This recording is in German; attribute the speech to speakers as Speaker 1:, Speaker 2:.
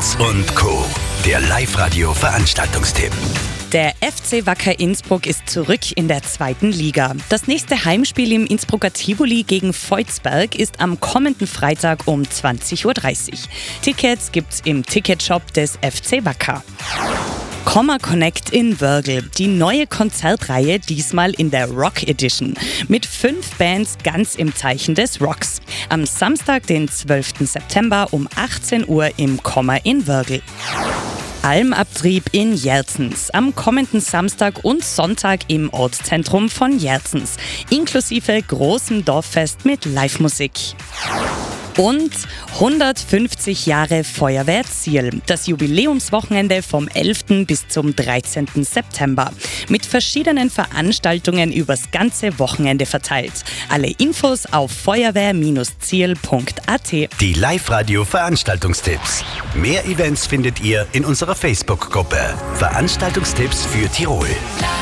Speaker 1: Lanz und Co. Der Live-Radio-Veranstaltungstipp.
Speaker 2: Der FC Wacker Innsbruck ist zurück in der 2. Liga. Das nächste Heimspiel im Innsbrucker Tivoli gegen Volzberg ist am kommenden Freitag um 20.30 Uhr. Tickets gibt's im Ticketshop des FC Wacker. Comma Connect in Wörgl, die neue Konzertreihe, diesmal in der Rock Edition, mit 5 Bands ganz im Zeichen des Rocks. Am Samstag, den 12. September um 18 Uhr im Comma in Wörgl. Almabtrieb in Jerzens, am kommenden Samstag und Sonntag im Ortszentrum von Jerzens, inklusive großem Dorffest mit Live-Musik. Und 150 Jahre Feuerwehr Zierl, das Jubiläumswochenende vom 11. bis zum 13. September. Mit verschiedenen Veranstaltungen übers ganze Wochenende verteilt. Alle Infos auf feuerwehr-zierl.at.
Speaker 1: Die Live-Radio-Veranstaltungstipps. Mehr Events findet ihr in unserer Facebook-Gruppe. Veranstaltungstipps für Tirol.